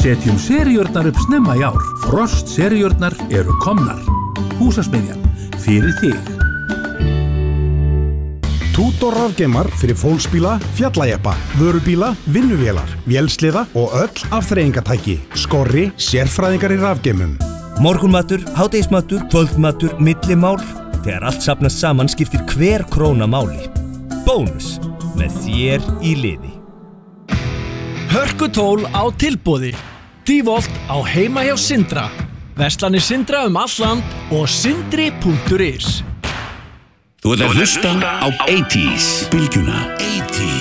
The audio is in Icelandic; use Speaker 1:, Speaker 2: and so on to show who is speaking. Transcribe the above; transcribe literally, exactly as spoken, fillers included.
Speaker 1: Setjum seríurnar upp snemma í ár. Frost seríurnar eru komnar. Húsasmiðjan, fyrir þig.
Speaker 2: Tútor rafgeimar fyrir fólksbíla, fjallajeppa, vörubíla, vinnuvélar, vélsliða og öll afþreyingatæki. Skorri, sérfræðingar í rafgeimum.
Speaker 3: Morgunmatur, hádegismatur, kvöldmatur, millimál. Þegar allt safnast saman skiptir hver króna máli. Bónus, með þér í liði.
Speaker 4: Hörkutól á tilboði. Dívolt á heima hjá Sindra. Verslanir Sindra um all land og sindri punktur is.
Speaker 5: Þú ert að hlusta á eighties, bylgjuna eighties.